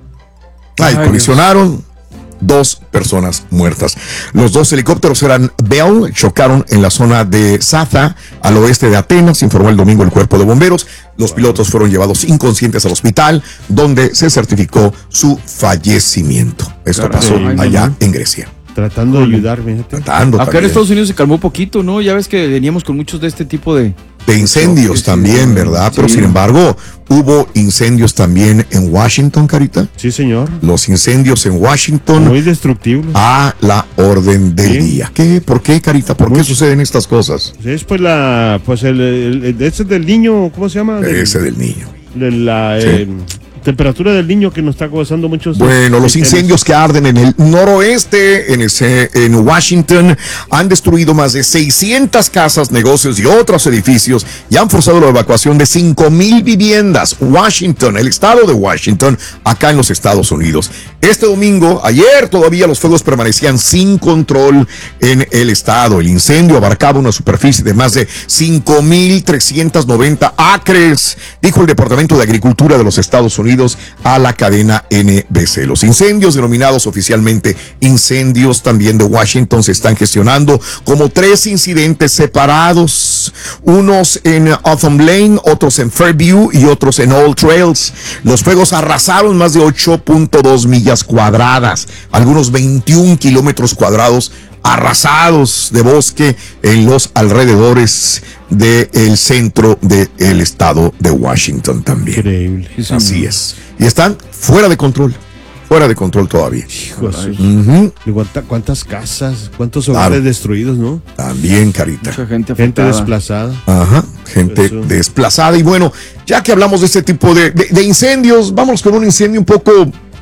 Ahí Ay, colisionaron. Dios. Dos personas muertas. Los dos helicópteros eran Bell, chocaron en la zona de Saza, al oeste de Atenas, informó el domingo el cuerpo de bomberos. Los pilotos fueron llevados inconscientes al hospital, donde se certificó su fallecimiento. Esto Caray, pasó ay, allá no. en Grecia. Tratando de ayudarme. Tratando Acá también. En Estados Unidos se calmó poquito, ¿no? Ya ves que veníamos con muchos de este tipo de... De incendios también, ¿verdad? Pero sí. Sin embargo, hubo incendios también en Washington, Carita. Sí, señor. Los incendios en Washington. Muy destructibles. A la orden del sí. día. ¿Qué? ¿Por qué, Carita? ¿Por Muy... qué suceden estas cosas? Es pues la, pues el, el, el ese del niño, ¿cómo se llama? Ese del niño. De la... Sí. Eh, temperatura del niño que nos está causando muchos... Bueno, los incendios que arden en el noroeste, en, ese, en Washington, han destruido más de seiscientas casas, negocios y otros edificios y han forzado la evacuación de cinco mil viviendas. Washington, el estado de Washington, acá en los Estados Unidos. Este domingo, ayer todavía los fuegos permanecían sin control en el estado. El incendio abarcaba una superficie de más de cinco mil trescientos noventa acres, dijo el Departamento de Agricultura de los Estados Unidos atribuidos a la cadena N B C. Los incendios, denominados oficialmente incendios también de Washington, se están gestionando como tres incidentes separados, unos en Autumn Lane, otros en Fairview y otros en Old Trails. Los fuegos arrasaron más de ocho punto dos millas cuadradas, algunos veintiún kilómetros cuadrados arrasados de bosque en los alrededores del centro del estado de Washington también. Increíble. Así es. Y están fuera de control. Fuera de control todavía. Hijo, uh-huh. ¿Cuánta, ¿Cuántas casas? ¿Cuántos hogares claro. destruidos, no? También, Carita. Mucha gente afectada. Gente desplazada. Ajá, gente Eso. desplazada. Y bueno, ya que hablamos de este tipo de, de, de incendios, vamos con un incendio un poco,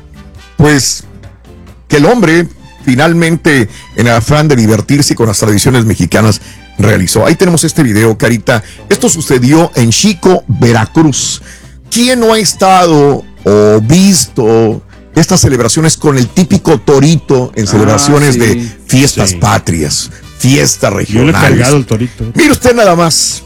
pues, que el hombre finalmente, en el afán de divertirse con las tradiciones mexicanas, realizó. Ahí tenemos este video, Carita. Esto sucedió en Xico, Veracruz. ¿Quién no ha estado o visto estas celebraciones con el típico torito en celebraciones ah, sí. de fiestas sí. patrias, fiestas regionales? Yo le he cargado el torito. Mire usted nada más.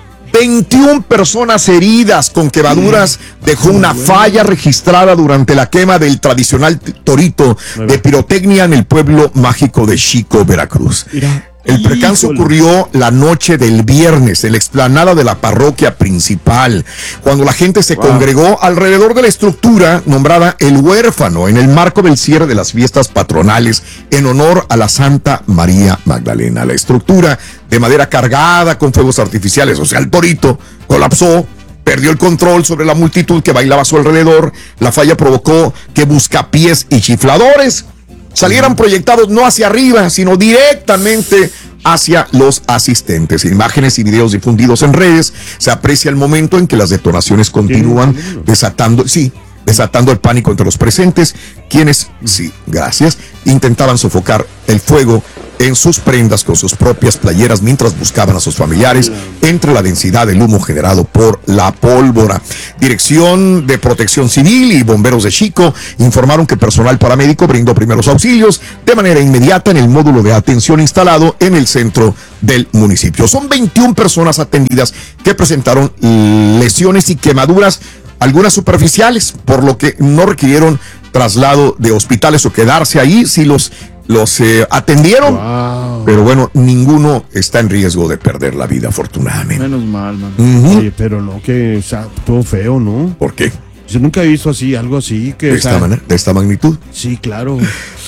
veintiún personas heridas con quemaduras dejó una falla registrada durante la quema del tradicional torito de pirotecnia en el pueblo mágico de Xico, Veracruz. El percance ocurrió la noche del viernes en la explanada de la parroquia principal, cuando la gente se wow. congregó alrededor de la estructura nombrada El Huérfano en el marco del cierre de las fiestas patronales en honor a la Santa María Magdalena. La estructura de madera cargada con fuegos artificiales, o sea, el torito, colapsó, perdió el control sobre la multitud que bailaba a su alrededor. La falla provocó que buscapiés y chifladores salieran proyectados no hacia arriba, sino directamente hacia los asistentes. Imágenes y videos difundidos en redes, se aprecia el momento en que las detonaciones continúan desatando, sí, desatando el pánico entre los presentes, quienes, sí, gracias, intentaban sofocar el fuego en sus prendas con sus propias playeras mientras buscaban a sus familiares entre la densidad del humo generado por la pólvora. Dirección de Protección Civil y bomberos de Xico informaron que personal paramédico brindó primeros auxilios de manera inmediata en el módulo de atención instalado en el centro del municipio. Son veintiún personas atendidas que presentaron lesiones y quemaduras, algunas superficiales, por lo que no requirieron traslado de hospitales o quedarse ahí. Si los Los eh, atendieron, wow. pero bueno, ninguno está en riesgo de perder la vida, afortunadamente. Menos mal, man. Uh-huh. Oye, pero no, que o sea, todo feo, ¿no? ¿Por qué? Yo nunca he visto así, algo así. Que, ¿De, o esta sea, manera, ¿De esta magnitud? Sí, claro.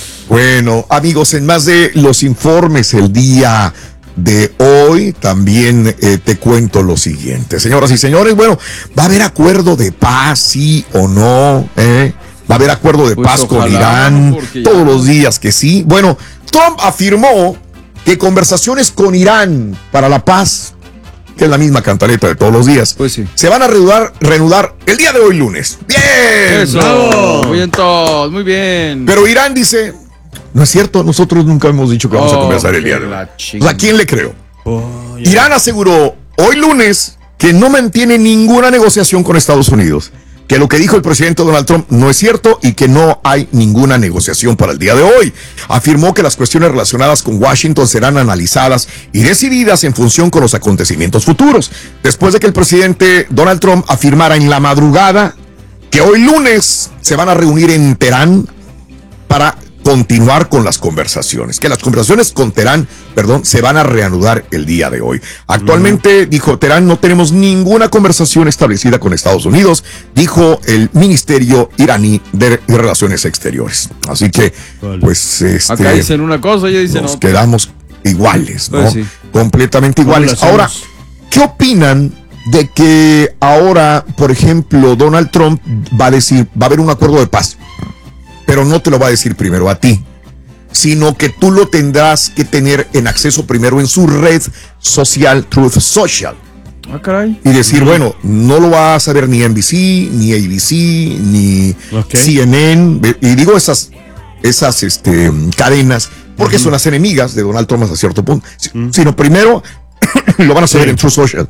Bueno, amigos, en más de los informes el día de hoy, también eh, te cuento lo siguiente. Señoras y señores, bueno, ¿va a haber acuerdo de paz, sí o no? ¿Eh? Va a haber acuerdo de pues paz ojalá, con Irán, todos los días que sí. Bueno, Trump afirmó que conversaciones con Irán para la paz, que es la misma cantaleta de todos los días, pues sí. se van a reanudar, reanudar el día de hoy lunes. ¡Bien! Eso, ¡bravo! Muy bien todos, muy bien. Pero Irán dice, no es cierto, nosotros nunca hemos dicho que vamos oh, a conversar el día de hoy. O sea, ¿a quién le creo? Oh, yeah. Irán aseguró hoy lunes que no mantiene ninguna negociación con Estados Unidos, que lo que dijo el presidente Donald Trump no es cierto y que no hay ninguna negociación para el día de hoy. Afirmó que las cuestiones relacionadas con Washington serán analizadas y decididas en función con los acontecimientos futuros. Después de que el presidente Donald Trump afirmara en la madrugada que hoy lunes se van a reunir en Teherán para continuar con las conversaciones, que las conversaciones con Teherán, perdón, se van a reanudar el día de hoy. Actualmente, uh-huh. dijo Teherán, no tenemos ninguna conversación establecida con Estados Unidos, dijo el Ministerio iraní de Relaciones Exteriores. Así que, vale. pues, este, acá dicen una cosa y dicen nos otra. Quedamos iguales, ¿no? Pues sí. Completamente iguales. Ahora, ¿qué opinan de que ahora, por ejemplo, Donald Trump va a decir, va a haber un acuerdo de paz? Pero no te lo va a decir primero a ti, sino que tú lo tendrás que tener en acceso primero en su red social, Truth Social. Ah, caray. Y decir, bueno, no lo va a saber ni N B C, ni A B C, ni okay. C N N. Y digo esas, esas este, cadenas, porque uh-huh. son las enemigas de Donald Trump hasta cierto punto. Uh-huh. Sino primero lo van a saber sí. en Truth Social.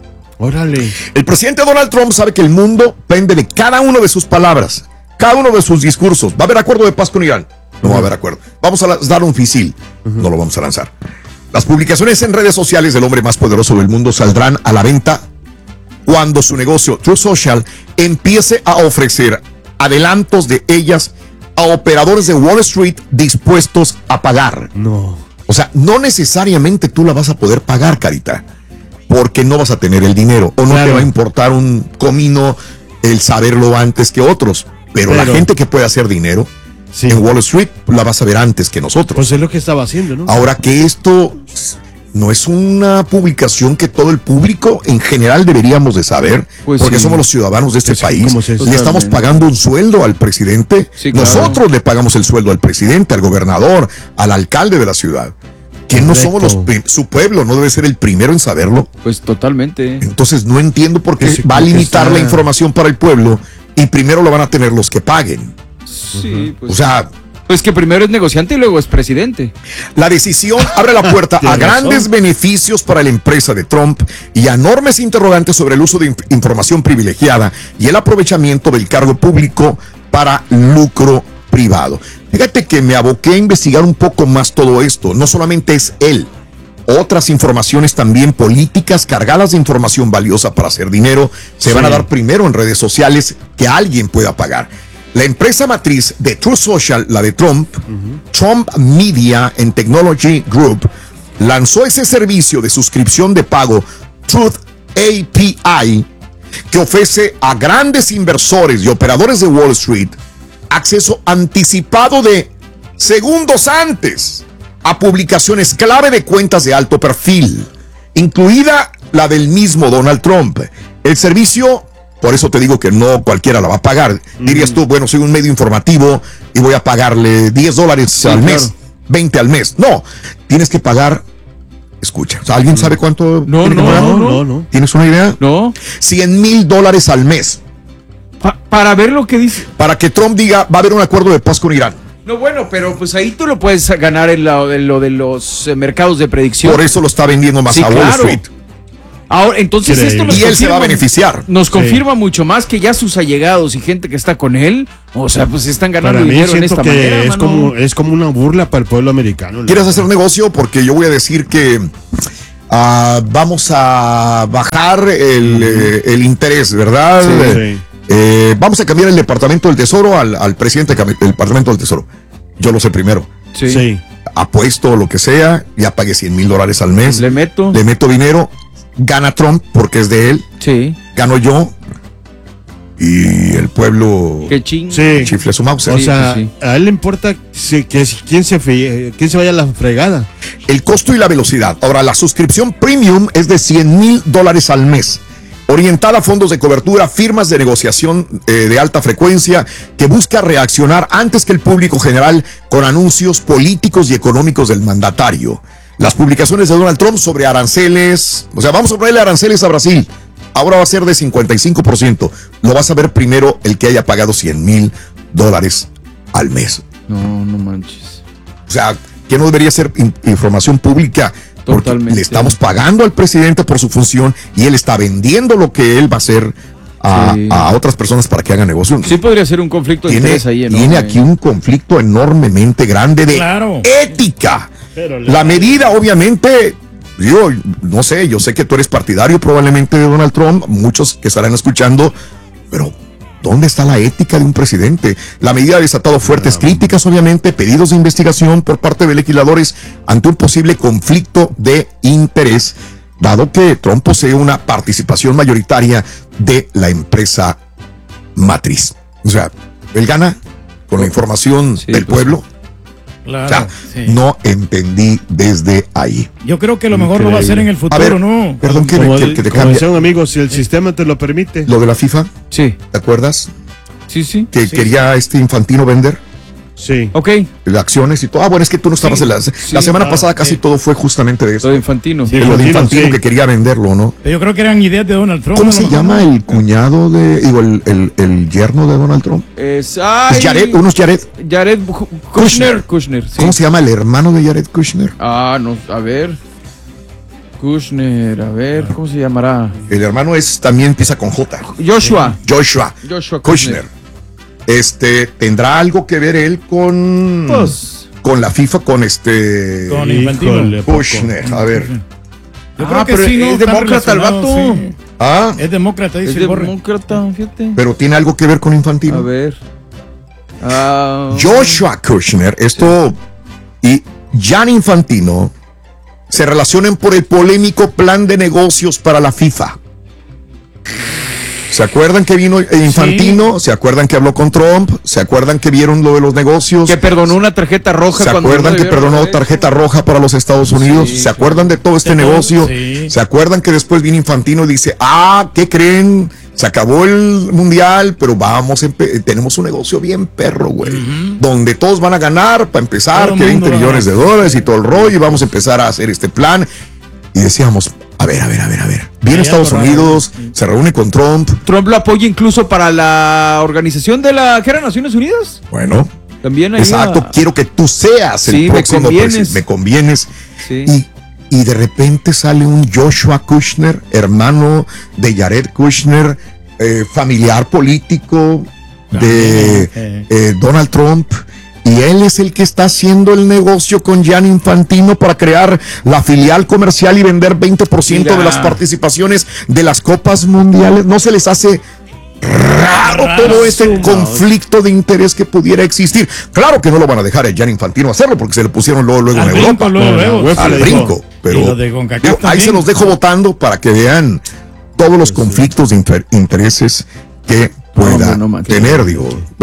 Órale. El presidente Donald Trump sabe que el mundo pende de cada una de sus palabras, cada uno de sus discursos. ¿Va a haber acuerdo de paz con Irán? No uh-huh. va a haber acuerdo. Vamos a dar un misil. Uh-huh. No lo vamos a lanzar. Las publicaciones en redes sociales del hombre más poderoso del mundo saldrán a la venta cuando su negocio Truth Social empiece a ofrecer adelantos de ellas a operadores de Wall Street dispuestos a pagar. No. O sea, no necesariamente tú la vas a poder pagar, Carita, porque no vas a tener el dinero o no claro. te va a importar un comino el saberlo antes que otros. Pero, Pero la gente que puede hacer dinero sí. en Wall Street la vas a ver antes que nosotros. Pues es lo que estaba haciendo, ¿no? Ahora que esto no es una publicación que todo el público en general deberíamos de saber, pues porque sí. somos los ciudadanos de este pues país. Sí, le estamos pagando un sueldo al presidente. Sí, claro. Nosotros le pagamos el sueldo al presidente, al gobernador, al alcalde de la ciudad. Que no somos los su pueblo, no debe ser el primero en saberlo. Pues totalmente. Entonces no entiendo por qué va a limitar está... la información para el pueblo y primero lo van a tener los que paguen. Sí, pues. O sea, pues que primero es negociante y luego es presidente. La decisión abre la puerta a grandes razón. beneficios para la empresa de Trump y a enormes interrogantes sobre el uso de inf- información privilegiada y el aprovechamiento del cargo público para lucro privado. Fíjate que me aboqué a investigar un poco más todo esto. No solamente es él, otras informaciones también políticas cargadas de información valiosa para hacer dinero se sí. van a dar primero en redes sociales que alguien pueda pagar. La empresa matriz de Truth Social, la de Trump, uh-huh. Trump Media and Technology Group, lanzó ese servicio de suscripción de pago Truth A P I que ofrece a grandes inversores y operadores de Wall Street acceso anticipado de segundos antes a publicaciones clave de cuentas de alto perfil, incluida la del mismo Donald Trump. El servicio, por eso te digo que no cualquiera la va a pagar. Mm. Dirías tú, bueno, soy un medio informativo y voy a pagarle diez dólares sí, al mes, claro. veinte al mes. No, tienes que pagar. Escucha, ¿alguien sabe cuánto? No, no, no, no, no. ¿Tienes una idea? No. cien mil dólares al mes. Pa- para ver lo que dice. Para que Trump diga, va a haber un acuerdo de paz con Irán. No, bueno, pero pues ahí tú lo puedes ganar en lo, en lo de los eh, mercados de predicción. Por eso lo está vendiendo más sí, a Wall claro. Street. Ahora, entonces Cree. esto nos y él se va a beneficiar. Nos sí. confirma mucho más que ya sus allegados y gente que está con él, o sea, pues están ganando para mí dinero en esta que manera. Es mano. como, es como una burla para el pueblo americano. ¿Quieres hacer negocio? Porque yo voy a decir que uh, vamos a bajar el, eh, el interés, ¿verdad? Sí, sí. Eh, vamos a cambiar el Departamento del Tesoro al, al presidente del Departamento del Tesoro. Yo lo sé primero. Sí. sí. Apuesto lo que sea, ya pagué cien mil dólares al mes. Le meto. Le meto dinero. Gana Trump porque es de él. Sí. Gano yo. Y el pueblo Qué ching. Sí. chifle su mouse. O sí, sea, sí, sí. a él le importa si, que, quién, se fe, quién se vaya a la fregada. El costo y la velocidad. Ahora, la suscripción premium es de cien mil dólares al mes. Orientada a fondos de cobertura, firmas de negociación eh, de alta frecuencia que busca reaccionar antes que el público general con anuncios políticos y económicos del mandatario. Las publicaciones de Donald Trump sobre aranceles, o sea, vamos a ponerle aranceles a Brasil. Ahora va a ser de cincuenta y cinco por ciento. Lo vas a ver primero el que haya pagado cien mil dólares al mes. No, no manches. O sea, que no debería ser in- información pública. Porque Totalmente. Le estamos pagando al presidente por su función y él está vendiendo lo que él va a hacer a, sí. a otras personas para que hagan negocio. Sí podría ser un conflicto de tiene, interés ahí. ¿no? Tiene aquí un conflicto enormemente grande de claro. ética. Pero la medida, obviamente, yo no sé, yo sé que tú eres partidario probablemente de Donald Trump, muchos que estarán escuchando, pero ¿dónde está la ética de un presidente? La medida ha desatado fuertes no. críticas, obviamente, pedidos de investigación por parte de legisladores ante un posible conflicto de interés, dado que Trump posee una participación mayoritaria de la empresa matriz. O sea, él gana con la información sí, del pues, pueblo. Claro, o sea, sí. no entendí desde ahí. Yo creo que lo mejor Increíble. lo va a hacer en el futuro, a ver, ¿no? Perdón que, como que, el, que te como cambie. decía un amigo, si el sí. sistema te lo permite. Lo de la FIFA. Sí. ¿Te acuerdas? Sí, sí. Que sí. quería este Infantino vender. Sí. Ok. De acciones y todo. Ah, bueno, es que tú no estabas sí. en la... Sí, la semana claro, pasada casi sí. todo fue justamente de eso. Lo de Infantino. Sí, lo de Infantino sí. que quería venderlo, ¿no? Pero yo creo que eran ideas de Donald Trump. ¿Cómo ¿no? se no, llama no. el cuñado de... Digo, el, el, el yerno de Donald Trump? Es... Ay, Jared, unos Jared. Jared Kushner. Kushner, sí. ¿Cómo se llama el hermano de Jared Kushner? Ah, no, a ver... Kushner, a ver, ¿cómo se llamará? El hermano es también empieza con J. Joshua. Joshua. Joshua Kushner. Kushner. Este, ¿tendrá algo que ver él con pues, con la FIFA, con este con Infantino? Kushner, a ver. Yo ah, creo que sí, ¿no? Es demócrata el vato. Sí. Ah. Es demócrata, dice Es el Borre. demócrata, fíjate. Pero tiene algo que ver con Infantino. A ver. Uh... Joshua Kushner, esto y Gianni Infantino se relacionan por el polémico plan de negocios para la FIFA. ¿Se acuerdan que vino Infantino? Sí. ¿Se acuerdan que habló con Trump? ¿Se acuerdan que vieron lo de los negocios? Que perdonó una tarjeta roja. ¿Se acuerdan no que perdonó tarjeta roja para los Estados Unidos? Sí, ¿Se acuerdan de todo este de negocio? Todo, sí. ¿Se acuerdan que después viene Infantino y dice, ah, ¿qué creen? Se acabó el mundial, pero vamos, tenemos un negocio bien perro, güey. Uh-huh. Donde todos van a ganar, para empezar, que veinte millones de dólares y todo el rollo, y vamos a empezar a hacer este plan. Y decíamos, a ver, a ver, a ver, a ver. Viene Estados Unidos, se reúne con Trump. Trump lo apoya incluso para la organización de la ¿qué era? Naciones Unidas. Bueno. También ahí exacto, a... quiero que tú seas el sí, próximo presidente. Me convienes. Sí. Y, y de repente sale un Joshua Kushner, hermano de Jared Kushner, eh, familiar político de eh, Donald Trump. Y él es el que está haciendo el negocio con Gianni Infantino para crear la filial comercial y vender veinte por ciento Mira. de las participaciones de las copas mundiales. ¿No se les hace raro todo este conflicto de interés que pudiera existir? Claro que no lo van a dejar a Gianni Infantino hacerlo porque se le pusieron luego, luego en Europa. Brinco, luego, luego. Al brinco. Pero digo, ahí se los dejo votando para que vean todos los conflictos de inter- intereses que pueda no, no, tener, digo.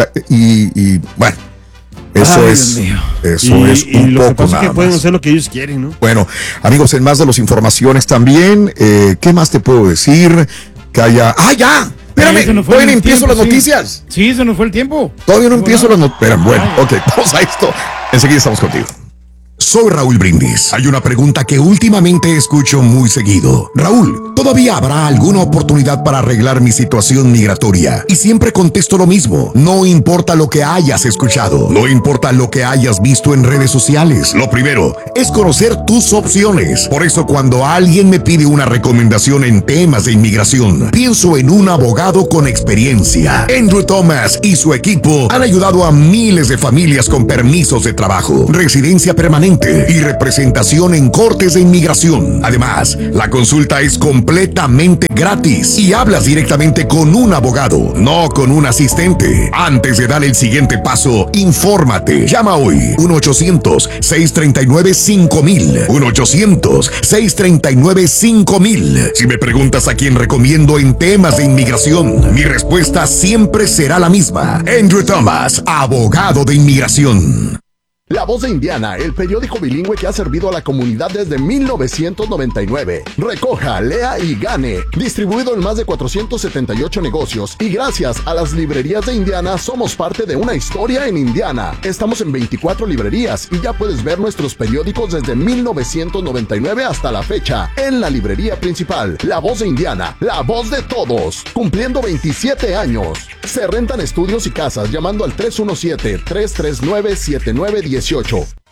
Y, y bueno. Eso Ay, es, eso y, es un y lo poco que pasa nada es que pueden más. hacer lo que ellos quieren, ¿no? Bueno, amigos, en más de las informaciones también, eh, ¿qué más te puedo decir? Que haya... ¡Ah, ya! Espérame, todavía no empiezo las noticias. Sí, se nos fue el tiempo. Todavía no empiezo las noticias. Espera, bueno, ok, vamos a esto. Enseguida estamos contigo. Soy Raúl Brindis. Hay una pregunta que últimamente escucho muy seguido. Raúl, ¿todavía habrá alguna oportunidad para arreglar mi situación migratoria? Y siempre contesto lo mismo. No importa lo que hayas escuchado. No importa lo que hayas visto en redes sociales. Lo primero es conocer tus opciones. Por eso cuando alguien me pide una recomendación en temas de inmigración, pienso en un abogado con experiencia. Andrew Thomas y su equipo han ayudado a miles de familias con permisos de trabajo, residencia permanente y representación en cortes de inmigración. Además, la consulta es completamente gratis y hablas directamente con un abogado, no con un asistente. Antes de dar el siguiente paso, infórmate. Llama hoy uno ochocientos, seiscientos treinta y nueve, cinco mil. uno ochocientos, seiscientos treinta y nueve, cinco mil. Si me preguntas a quién recomiendo en temas de inmigración, mi respuesta siempre será la misma. Andrew Thomas, abogado de inmigración. La Voz de Indiana, el periódico bilingüe que ha servido a la comunidad desde mil novecientos noventa y nueve. Recoja, lea y gane. Distribuido en más de cuatrocientos setenta y ocho negocios. Y gracias a las librerías de Indiana, somos parte de una historia en Indiana. Estamos en veinticuatro librerías y ya puedes ver nuestros periódicos desde mil novecientos noventa y nueve hasta la fecha. En la librería principal, La Voz de Indiana, la voz de todos. Cumpliendo veintisiete años. Se rentan estudios y casas llamando al tres uno siete, tres tres nueve, siete nueve uno ocho.